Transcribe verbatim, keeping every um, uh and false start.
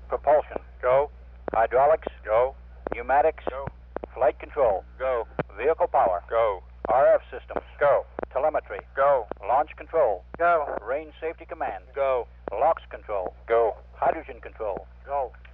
Propulsion. Go. Hydraulics. Go. Pneumatics. Go. Flight control. Go. Vehicle power. Go. R F systems. Go. Telemetry. Go. Launch control. Go. Range safety command. Go. LOX control. Go. Hydrogen control. Go.